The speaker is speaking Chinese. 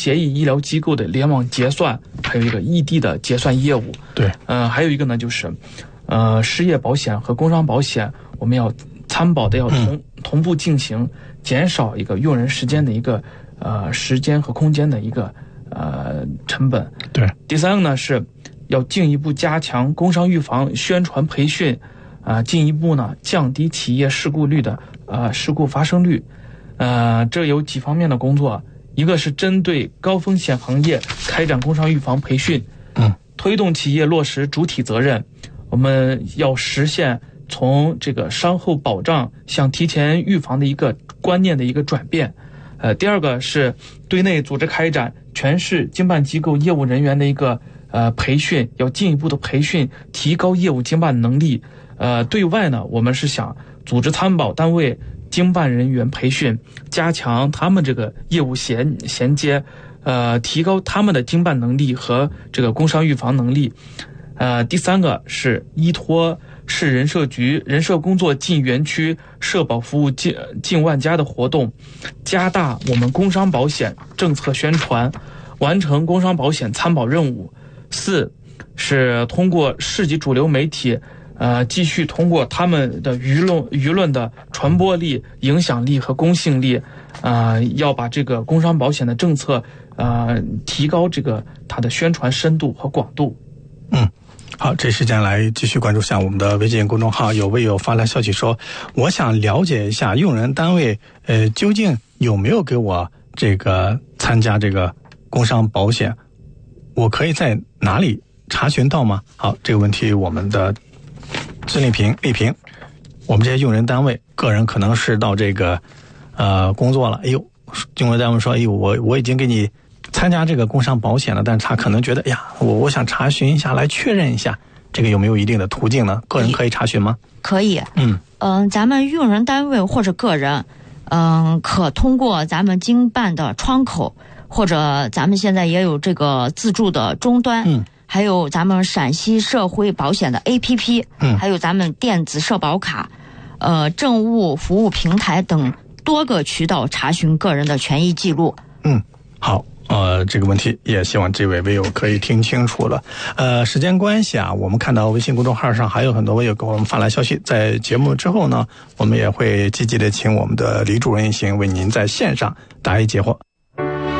协议医疗机构的联网结算，还有一个异地的结算业务。 对， 还有一个呢就是失业保险和工伤保险，我们要参保的要同步进行，减少一个用人时间的一个时间和空间的一个成本。 对， 第三个呢是要进一步加强工伤预防宣传培训，进一步呢降低企业事故率的事故发生率。这有几方面的工作，一个是针对高风险行业开展工伤预防培训，推动企业落实主体责任，我们要实现从这个伤后保障向提前预防的一个观念的一个转变。第二个是对内组织开展全市经办机构业务人员的一个培训，要进一步的培训，提高业务经办能力。对外呢，我们是想组织参保单位经办人员培训，加强他们这个业务衔接，提高他们的经办能力和这个工伤预防能力。第三个是依托市人社局人社工作进园区社保服务近万家的活动，加大我们工伤保险政策宣传，完成工伤保险参保任务。四是通过市级主流媒体继续通过他们的舆论的传播力、影响力和公信力，要把这个工伤保险的政策提高这个它的宣传深度和广度。 好，这时间来继续关注下我们的微信公众号。有位友发来消息说，我想了解一下用人单位究竟有没有给我这个参加这个工伤保险，我可以在哪里查询到吗？好，这个问题我们的孙丽萍，我们这些用人单位个人可能是到这个工作了，用人单位说，我已经给你参加这个工伤保险了，但是他可能觉得，我想查询一下，来确认一下，这个有没有一定的途径呢？个人可以查询吗？ 可以。咱们用人单位或者个人，可通过咱们经办的窗口，或者咱们现在也有这个自助的终端，还有咱们陕西社会保险的 APP，还有咱们电子社保卡，政务服务平台等多个渠道查询个人的权益记录。 好。这个问题也希望这位微友可以听清楚了。时间关系我们看到微信公众号上还有很多微友给我们发来消息，在节目之后呢，我们也会积极的请我们的李主任一行为您在线上答疑解惑。